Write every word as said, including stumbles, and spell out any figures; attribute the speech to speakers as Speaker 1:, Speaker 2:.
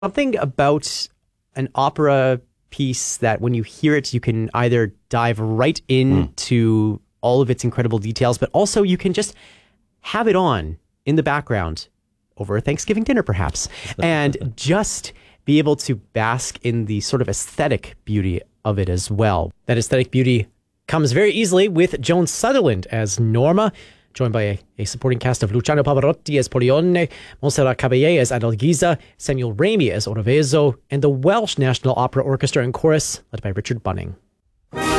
Speaker 1: Something about an opera piece that when you hear it, you can either dive right into mm. all of its incredible details, but also you can just have it on in the background over a Thanksgiving dinner, perhaps, and just be able to bask in the sort of aesthetic beauty of it as well. That aesthetic beauty comes very easily with Joan Sutherland as Norma, joined by a, a supporting cast of Luciano Pavarotti as Polione, Montserrat Caballé as Adalgisa, Samuel Ramey as Orovezo, and the Welsh National Opera Orchestra and Chorus, led by Richard Bunning.